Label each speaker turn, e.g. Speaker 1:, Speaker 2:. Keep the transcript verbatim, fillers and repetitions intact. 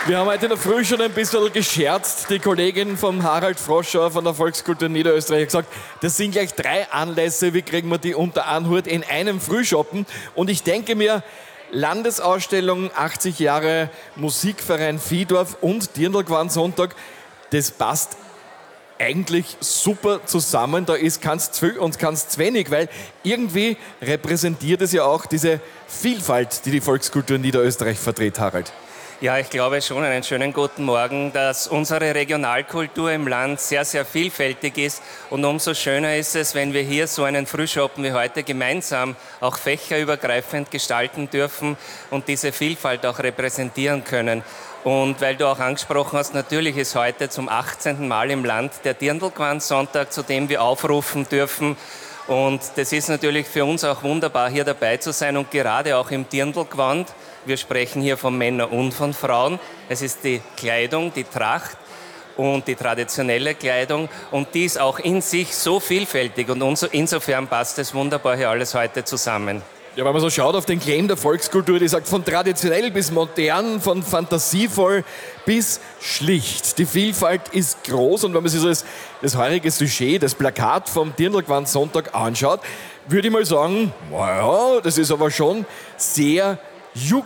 Speaker 1: Wir haben heute in der Früh schon ein bisschen gescherzt. Die Kollegin vom Harald Froschauer von der Volkskultur Niederösterreich hat gesagt, das sind gleich drei Anlässe, wie kriegen wir die unter einen Hut in einem Frühschoppen. Und ich denke mir, Landesausstellung achtzig Jahre Musikverein Vihdorf und Dirndl-Gewand-Sonntag, das passt eigentlich super zusammen. Da ist keins zu viel und keins zu wenig, weil irgendwie repräsentiert es ja auch diese Vielfalt, die die Volkskultur Niederösterreich vertritt, Harald.
Speaker 2: Ja, ich glaube schon, einen schönen guten Morgen, dass unsere Regionalkultur im Land sehr, sehr vielfältig ist. Und umso schöner ist es, wenn wir hier so einen Frühschoppen wie heute gemeinsam auch fächerübergreifend gestalten dürfen und diese Vielfalt auch repräsentieren können. Und weil du auch angesprochen hast, natürlich ist heute zum achtzehnten Mal im Land der Dirndl-Gewand-Sonntag, zu dem wir aufrufen dürfen. Und das ist natürlich für uns auch wunderbar, hier dabei zu sein und gerade auch im Dirndl-Gewand. Wir sprechen hier von Männern und von Frauen. Es ist die Kleidung, die Tracht und die traditionelle Kleidung. Und die ist auch in sich so vielfältig. Und insofern passt es wunderbar hier alles heute zusammen.
Speaker 1: Ja, wenn man so schaut auf den Claim der Volkskultur, die sagt von traditionell bis modern, von fantasievoll bis schlicht. Die Vielfalt ist groß und wenn man sich so das, das heurige Sujet, das Plakat vom Dirndl-Gewand-Sonntag anschaut, würde ich mal sagen, naja, das ist aber schon sehr jugendlich.